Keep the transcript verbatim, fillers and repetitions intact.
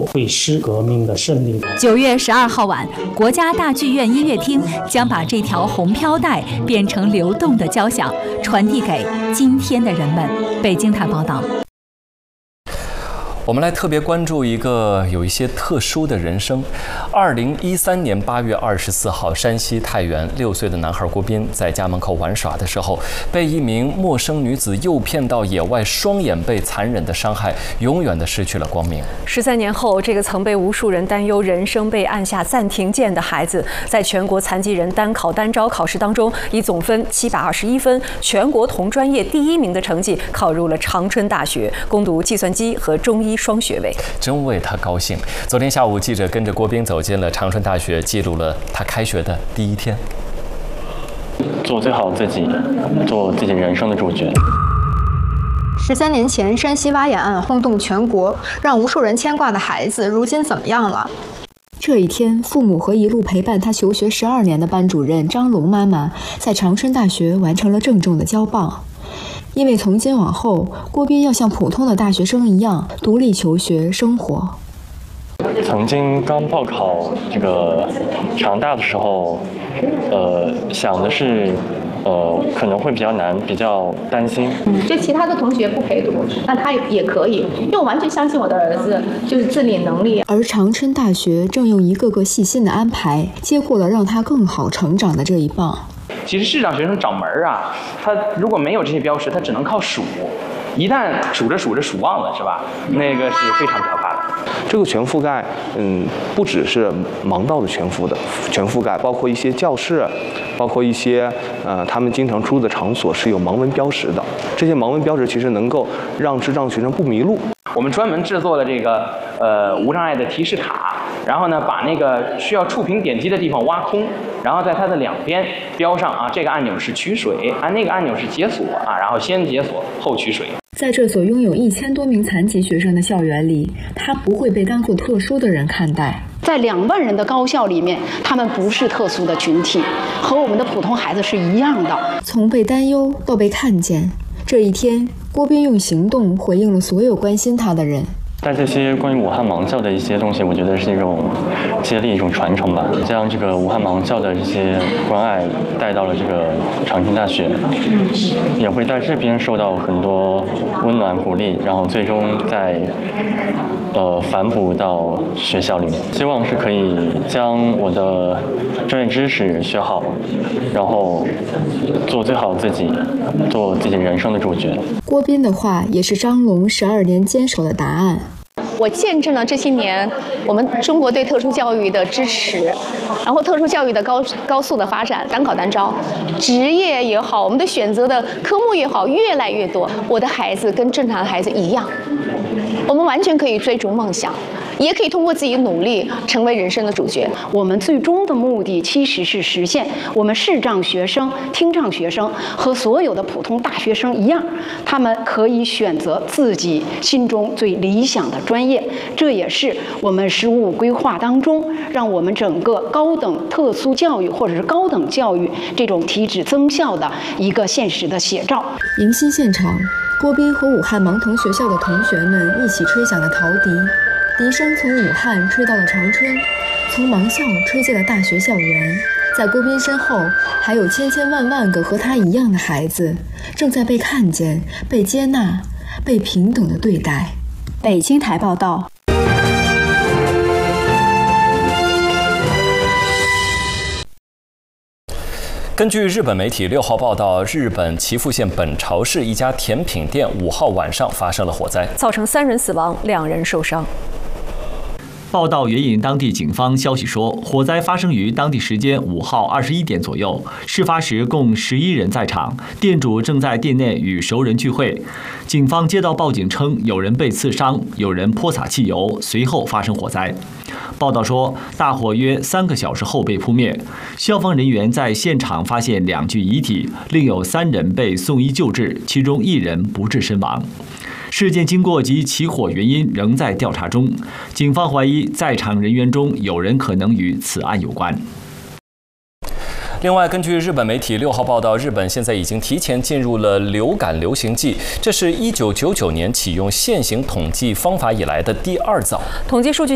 会是革命的胜利。 九月十二号晚，国家大剧院音乐厅将把这条红飘带变成流动的交响，传递给今天的人们。北京台报道。 我们来特别关注一个有一些特殊的人生。二零一三年八月二十四号，山西太原六岁的男孩郭斌在家门口玩耍的时候，被一名陌生女子诱骗到野外，双眼被残忍的伤害，永远的失去了光明。 十三年后，这个曾被无数人担忧人生被按下暂停键的孩子，在全国残疾人单考单招考试当中，以总分七百二十一分，全国同专业第一名的成绩，考入了长春大学，攻读计算机和中医双学位， 真为他高兴。昨天下午，记者跟着郭斌走进了长春大学，记录了他开学的第一天。 做最好自己，做自己人生的主角。 十三年前，山西挖眼案轰动全国，让无数人牵挂的孩子，如今怎么样了？ 这一天，父母和一路陪伴他求学十二年的班主任张龙妈妈，在长春大学完成了郑重的交棒。因为从今往后，郭斌要像普通的大学生一样独立求学生活。 曾经刚报考这个长大的时候，呃，想的是，呃，可能会比较难，比较担心。 嗯，就其他的同学不陪读，那他也可以，因为我完全相信我的儿子就是自理能力。 而长春大学正用一个个细心的安排，接过了让他更好成长的这一棒。 其实市长学生掌门啊，他如果没有这些标识，他只能靠数，一旦数着数着数忘了，是吧？那个是非常可怕的。 这个全覆盖，嗯，不只是盲道的全覆的全覆盖，包括一些教室，包括一些呃他们经常出入的场所是有盲文标识的。这些盲文标识其实能够让智障学生不迷路。 我们专门制作了这个呃无障碍的提示卡，然后呢把那个需要触屏点击的地方挖空，然后在它的两边标上啊这个按钮是取水，啊那个按钮是解锁啊，然后先解锁后取水。 在这所拥有一千多名残疾学生的校园里，他不会被当作特殊的人看待。 在两万人的高校里面，他们不是特殊的群体，和我们的普通孩子是一样的。 从被担忧到被看见，这一天，郭斌用行动回应了所有关心他的人。 带这些关于武汉盲校的一些东西，我觉得是一种接力、一种传承吧，将这个武汉盲校的这些关爱带到了这个长春大学，也会在这边受到很多温暖鼓励，然后最终在呃反哺到学校里面。希望是可以将我的专业知识学好，然后做最好自己，做自己人生的主角。 郭斌的话也是张龙十二年坚守的答案。 我见证了这些年我们中国对特殊教育的支持，然后特殊教育的高高速的发展，单考单招，职业也好，我们的选择的科目也好，越来越多。我的孩子跟正常的孩子一样，我们完全可以追逐梦想，也可以通过自己努力成为人生的主角。 我们最终的目的其实是实现我们视障学生、听障学生和所有的普通大学生一样，他们可以选择自己心中最理想的专业。这也是我们“十五五”规划当中，让我们整个高等特殊教育或者是高等教育这种体制增效的一个现实的写照。 迎新现场，郭斌和武汉盲童学校的同学们一起吹响了陶笛。笛声从武汉吹到了长春，从盲校吹进了大学校园。在郭斌身后，还有千千万万个和他一样的孩子，正在被看见、被接纳、被平等的对待。 北京台报道。 根据日本媒体六号报道，日本岐阜县本巢市一家甜品店五号晚上发生了火灾， 造成三人死亡，两人受伤。 报道援引当地警方消息说，火灾发生于当地时间五号二十一点左右。事发时共十一人在场，店主正在店内与熟人聚会。警方接到报警称有人被刺伤，有人泼洒汽油，随后发生火灾。报道说，大火约三个小时后被扑灭。消防人员在现场发现两具遗体，另有三人被送医救治，其中一人不治身亡。事件经过及起火原因仍在调查中，警方怀疑在场人员中有人可能与此案有关。 另外，根据日本媒体六号报道，日本现在已经提前进入了流感流行季，这是一九九九年启用现行统计方法以来的第二遭。 统计数据